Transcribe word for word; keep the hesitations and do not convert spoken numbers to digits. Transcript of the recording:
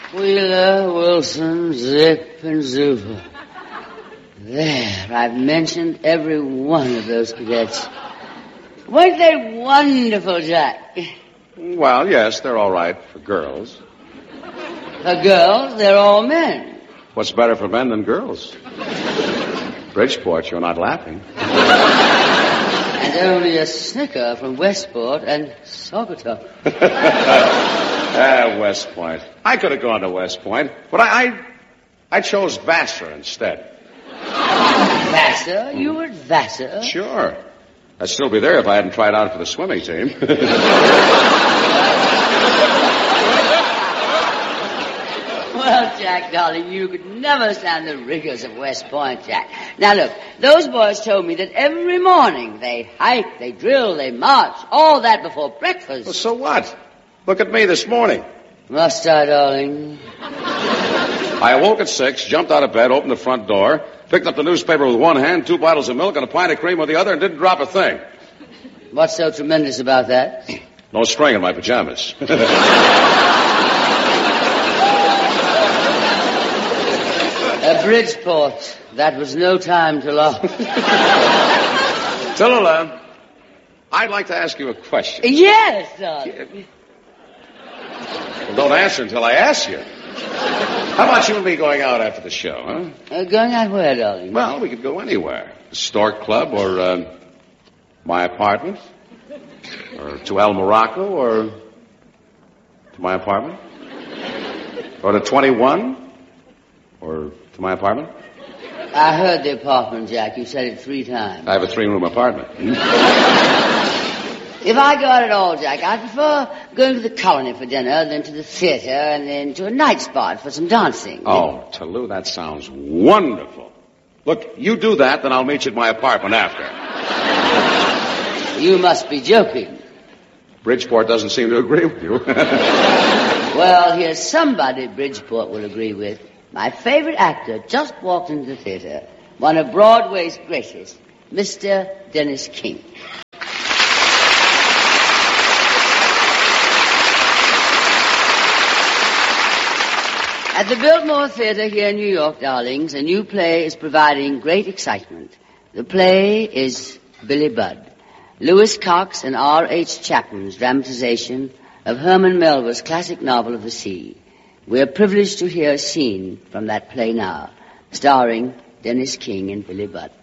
Wheeler, Wilson, Zip, and Zuber. There, I've mentioned every one of those cadets. Weren't they wonderful, Jack? Well, yes, they're all right for girls. For girls, they're all men. What's better for men than girls? Bridgeport, you're not laughing. And only a snicker from Westport and Saugatuck. Ah, West Point. I could have gone to West Point, but I, I, I chose Vassar instead. Vassar? You were at Vassar? Sure. I'd still be there if I hadn't tried out for the swimming team. Well, Jack, darling, you could never stand the rigors of West Point, Jack. Now, look, those boys told me that every morning they hike, they drill, they march, all that before breakfast. Well, so what? Look at me this morning. Must I, darling? I awoke at six, jumped out of bed, opened the front door, picked up the newspaper with one hand, two bottles of milk, and a pint of cream with the other, and didn't drop a thing. What's so tremendous about that? No string in my pajamas. Uh, Bridgeport. That was no time to laugh. Tallulah, I'd like to ask you a question. Yes, darling. Well, don't answer until I ask you. How about you and me going out after the show, huh? Uh, going out where, darling? Well, we could go anywhere. The Stork Club or uh, my apartment. Or to El Morocco or to my apartment. Or to twenty-one. Or to my apartment. I heard the apartment, Jack. You said it three times. I have a three-room apartment. If I go out at all, Jack, I prefer going to the Colony for dinner, then to the theater, and then to a night spot for some dancing. Oh, Tallulah, that sounds wonderful. Look, you do that, then I'll meet you at my apartment after. You must be joking. Bridgeport doesn't seem to agree with you. Well, here's somebody Bridgeport will agree with. My favorite actor just walked into the theater. One of Broadway's greatest, Mister Dennis King. At the Biltmore Theater here in New York, darlings, a new play is providing great excitement. The play is Billy Budd, Lewis Cox and R H Chapman's dramatization of Herman Melville's classic novel of the sea. We're privileged to hear a scene from that play now, starring Dennis King and Billy Budd.